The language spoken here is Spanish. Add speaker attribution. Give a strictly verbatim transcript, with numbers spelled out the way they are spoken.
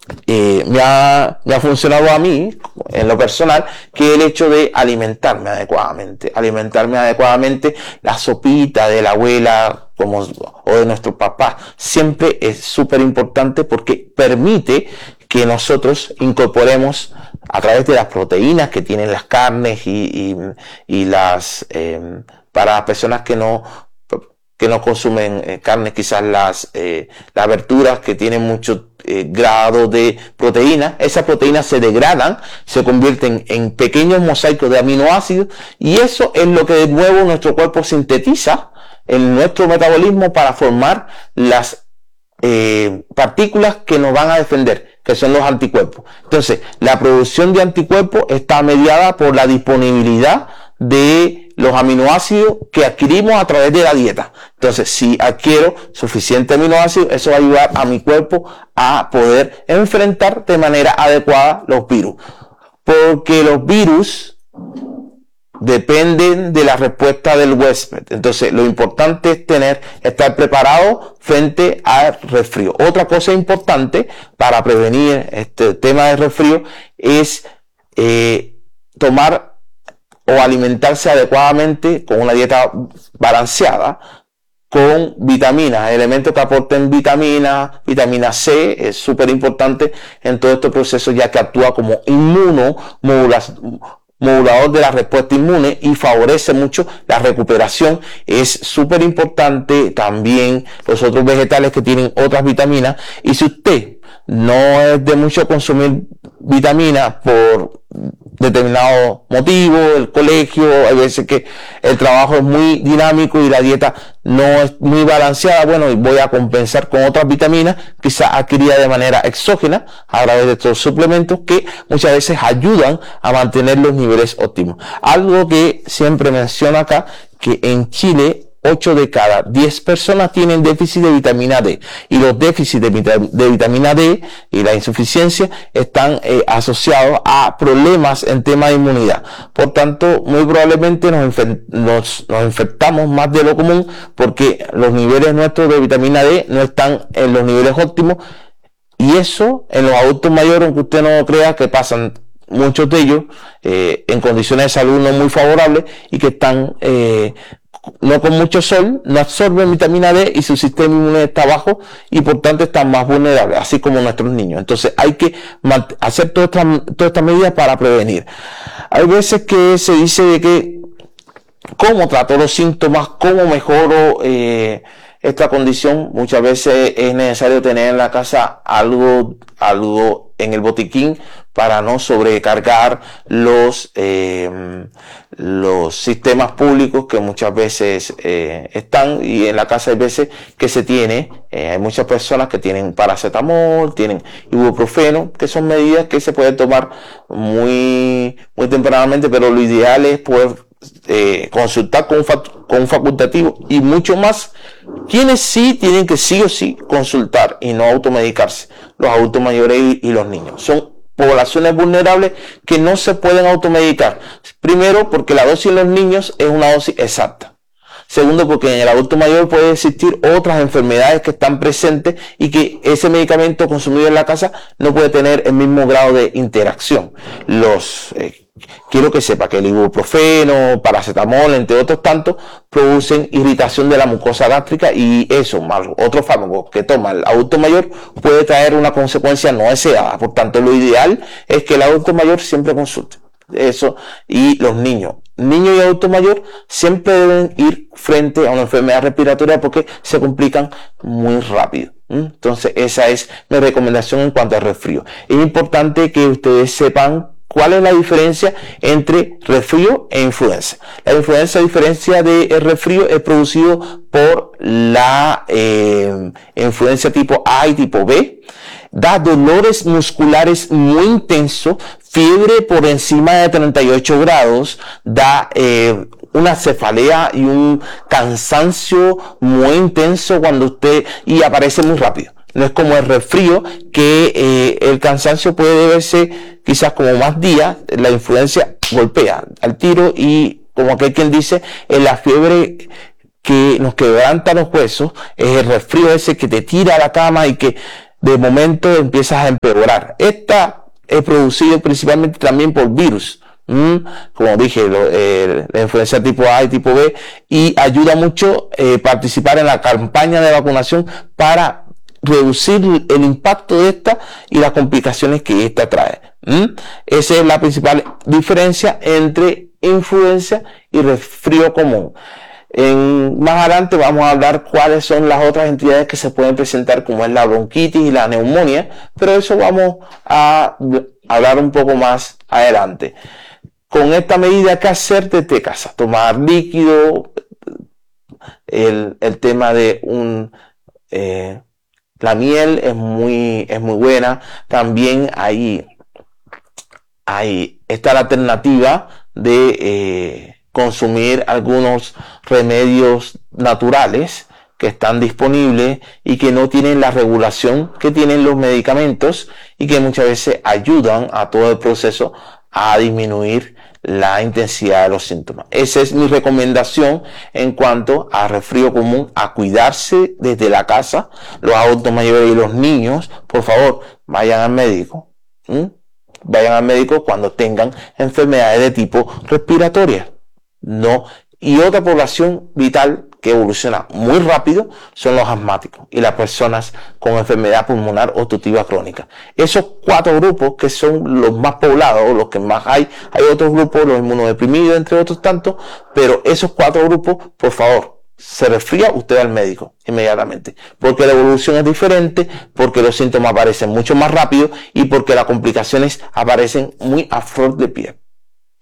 Speaker 1: eh, me, ha, me ha funcionado a mí, en lo personal, que el hecho de alimentarme adecuadamente. Alimentarme adecuadamente, la sopita de la abuela como, o de nuestro papá, siempre es súper importante porque permite que nosotros incorporemos a través de las proteínas que tienen las carnes y, y, y las, eh, para las personas que no que no consumen eh, carne, quizás las, eh, las verduras que tienen mucho eh, grado de proteína, esas proteínas se degradan, se convierten en pequeños mosaicos de aminoácidos y eso es lo que de nuevo nuestro cuerpo sintetiza en nuestro metabolismo para formar las eh, partículas que nos van a defender, que son los anticuerpos. Entonces, la producción de anticuerpos está mediada por la disponibilidad de los aminoácidos que adquirimos a través de la dieta. Entonces, si adquiero suficiente aminoácidos, eso va a ayudar a mi cuerpo a poder enfrentar de manera adecuada los virus. Porque los virus dependen de la respuesta del huésped. Entonces, lo importante es tener, estar preparado frente al resfrío. Otra cosa importante para prevenir este tema de resfrío es eh, tomar o alimentarse adecuadamente con una dieta balanceada, con vitaminas, elementos que aporten vitaminas, vitamina C, es súper importante en todo este proceso ya que actúa como inmunomodulador de la respuesta inmune y favorece mucho la recuperación. Es súper importante también los otros vegetales que tienen otras vitaminas, y si usted no es de mucho consumir vitaminas por determinado motivo, el colegio, hay veces que el trabajo es muy dinámico y la dieta no es muy balanceada, bueno, y voy a compensar con otras vitaminas, quizás adquiridas de manera exógena a través de estos suplementos que muchas veces ayudan a mantener los niveles óptimos. Algo que siempre menciono acá, que en Chile ocho de cada diez personas tienen déficit de vitamina D, y los déficits de, vita de vitamina D y la insuficiencia están eh, asociados a problemas en tema de inmunidad. Por tanto, muy probablemente nos, nos, nos infectamos más de lo común porque los niveles nuestros de vitamina D no están en los niveles óptimos, y eso en los adultos mayores, aunque usted no crea, que pasan muchos de ellos eh, en condiciones de salud no muy favorables y que están eh, no con mucho sol, no absorben vitamina D y su sistema inmune está bajo y por tanto están más vulnerables, así como nuestros niños. Entonces hay que hacer todas estas toda esta medidas para prevenir. Hay veces que se dice de que cómo trato los síntomas, cómo mejoro eh, esta condición. Muchas veces es necesario tener en la casa algo, algo en el botiquín para no sobrecargar los eh, los sistemas públicos que muchas veces eh, están, y en la casa hay veces que se tiene, eh, hay muchas personas que tienen paracetamol, tienen ibuprofeno, que son medidas que se pueden tomar muy muy tempranamente, pero lo ideal es poder eh, consultar con un, con un facultativo, y mucho más quienes sí tienen que sí o sí consultar y no automedicarse: los adultos mayores y, y los niños. Son poblaciones vulnerables que no se pueden automedicar. Primero, porque la dosis en los niños es una dosis exacta. Segundo, porque en el adulto mayor puede existir otras enfermedades que están presentes y que ese medicamento consumido en la casa no puede tener el mismo grado de interacción. Los eh, quiero que sepa que el ibuprofeno, paracetamol, entre otros tantos, producen irritación de la mucosa gástrica, y eso, más otros fármacos que toma el adulto mayor, puede traer una consecuencia no deseada. Por tanto, lo ideal es que el adulto mayor siempre consulte. Eso, y los niños, niños y adulto mayor siempre deben ir frente a una enfermedad respiratoria porque se complican muy rápido. Entonces, esa es mi recomendación en cuanto al resfrío. Es importante que ustedes sepan ¿cuál es la diferencia entre resfrío e influenza? La influenza, a diferencia del resfrío, es producido por la eh, influenza tipo A y tipo B. Da dolores musculares muy intensos, fiebre por encima de treinta y ocho grados, da eh, una cefalea y un cansancio muy intenso cuando usted, y aparece muy rápido. No es como el resfrío, que eh, el cansancio puede deberse quizás como más días. La influencia golpea al tiro, y como aquel quien dice, en la fiebre que nos quebranta los huesos, es el resfrío ese que te tira a la cama y que de momento empiezas a empeorar. Esta es producido principalmente también por virus, ¿Mm? como dije, lo, eh, la influenza tipo A y tipo B, y ayuda mucho eh, participar en la campaña de vacunación para reducir el impacto de esta y las complicaciones que esta trae. ¿Mm? Esa es la principal diferencia entre influenza y resfrío común. En, más adelante vamos a hablar cuáles son las otras entidades que se pueden presentar, como es la bronquitis y la neumonía, pero eso vamos a hablar un poco más adelante. Con esta medida, ¿qué hacer desde casa? Tomar líquido, el, el tema de un... Eh, la miel es muy, es muy buena. También hay, hay está la alternativa de eh, consumir algunos remedios naturales que están disponibles y que no tienen la regulación que tienen los medicamentos y que muchas veces ayudan a todo el proceso a disminuir la intensidad de los síntomas. Esa es mi recomendación en cuanto a resfrío común, a cuidarse desde la casa. Los adultos mayores y los niños, por favor, vayan al médico. ¿Mm? Vayan al médico cuando tengan enfermedades de tipo respiratoria. No. Y otra población vital que evoluciona muy rápido son los asmáticos y las personas con enfermedad pulmonar obstructiva crónica. Esos cuatro grupos que son los más poblados, los que más hay, hay otros grupos, los inmunodeprimidos, entre otros tantos, pero esos cuatro grupos, por favor, se resfría usted al médico inmediatamente, porque la evolución es diferente, porque los síntomas aparecen mucho más rápido y porque las complicaciones aparecen muy a flor de piel.